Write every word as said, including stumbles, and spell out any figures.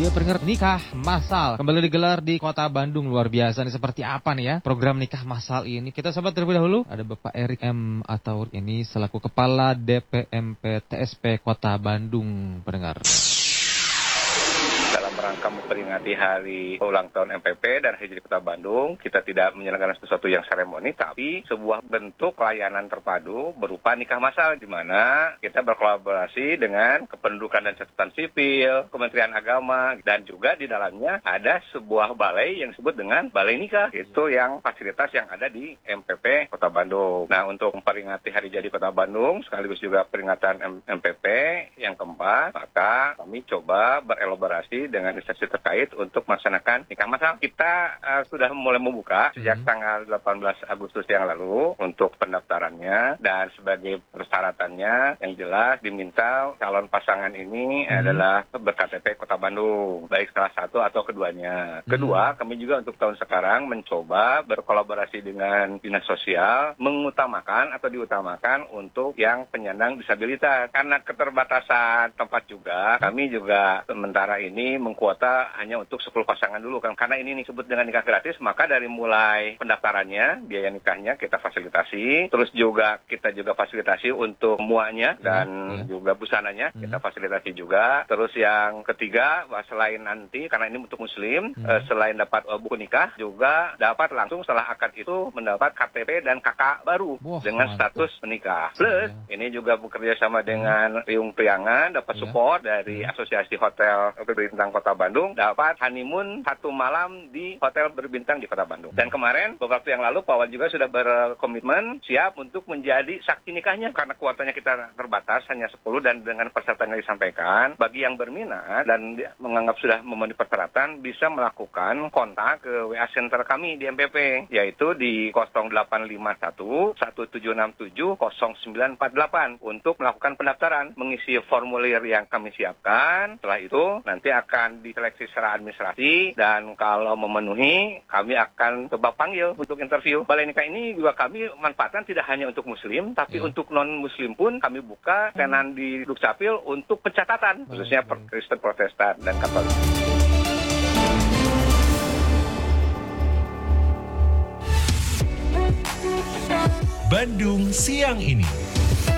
Iya pendengar, nikah massal kembali digelar di Kota Bandung. Luar biasa nih, seperti apa nih ya program nikah massal ini. Kita sahabat terlebih dahulu ada Bapak Erik M. Ataur ini selaku Kepala D P M P T S P Kota Bandung, pendengar. Dalam rangka memperingati hari ulang tahun M P P dan Hari Jadi Kota Bandung, kita tidak menyelenggarakan sesuatu yang seremoni, tapi sebuah bentuk pelayanan terpadu berupa nikah massal, di mana kita berkolaborasi dengan Kependudukan dan Catatan Sipil, Kementerian Agama, dan juga di dalamnya ada sebuah balai yang disebut dengan Balai Nikah. Itu yang fasilitas yang ada di M P P Kota Bandung. Nah, untuk memperingati Hari Jadi Kota Bandung, sekaligus juga peringatan M P P yang keempat, maka kami coba berelaborasi dengan instansi terkait untuk melaksanakan nikah massal. Kita uh, sudah mulai membuka sejak hmm. tanggal delapan belas Agustus yang lalu untuk pendaftarannya, dan sebagai persyaratannya yang jelas diminta calon pasangan ini hmm. adalah ber-K T P Kota Bandung, baik salah satu atau keduanya. Hmm. Kedua, kami juga untuk tahun sekarang mencoba berkolaborasi dengan Dinas Sosial mengutamakan atau diutamakan untuk yang penyandang disabilitas. Karena keterbatasan tempat juga, kami juga sementara ini mengkuota hanya untuk sepuluh pasangan dulu kan, karena ini disebut dengan nikah gratis. Maka dari mulai pendaftarannya, biaya nikahnya kita fasilitasi, terus juga kita juga fasilitasi untuk muanya dan yeah. juga busananya yeah. kita fasilitasi juga. Terus yang ketiga, selain nanti karena ini untuk muslim, yeah. eh, selain dapat uh, buku nikah, juga dapat langsung setelah akad itu mendapat K T P dan K K baru wow, dengan mantap. Status menikah. Plus yeah. ini juga bekerja sama dengan Riung Priangan, dapat yeah. support dari yeah. Asosiasi Hotel Berbintang Kota Bandung, dapat honeymoon satu malam di hotel berbintang di Kota Bandung. Dan kemarin beberapa waktu yang lalu Pak Wan juga sudah berkomitmen siap untuk menjadi saksi nikahnya, karena kuotanya kita terbatas hanya sepuluh, dan dengan persyaratan yang disampaikan, bagi yang berminat dan menganggap sudah memenuhi persyaratan bisa melakukan kontak ke W A center kami di M P P, yaitu di nol delapan lima satu satu tujuh enam tujuh nol sembilan empat delapan untuk melakukan pendaftaran, mengisi formulir yang kami siapkan. Setelah itu nanti akan diseleksi secara administrasi, dan kalau memenuhi kami akan coba panggil untuk interview. Balai nikah ini juga kami manfaatkan tidak hanya untuk muslim, tapi yeah. untuk non muslim pun kami buka tenan di Dukcapil untuk pencatatan, khususnya per Kristen, Protestan, dan Katolik. Bandung siang ini.